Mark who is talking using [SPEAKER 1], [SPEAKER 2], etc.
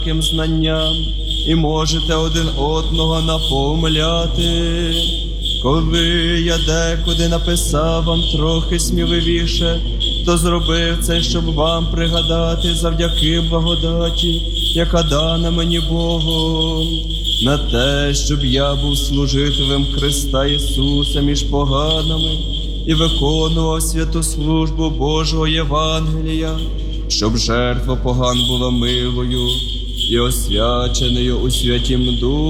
[SPEAKER 1] знанням, і можете один одного напомиляти. Коли я декуди написав вам трохи сміливіше, то зробив це, щоб вам пригадати завдяки благодаті, яка дана мені Богом, на те, щоб я був служителем Христа Ісуса між поганами і виконував святу службу Божого Євангелія, щоб жертва поган була милою і освяченою у Святім Духі.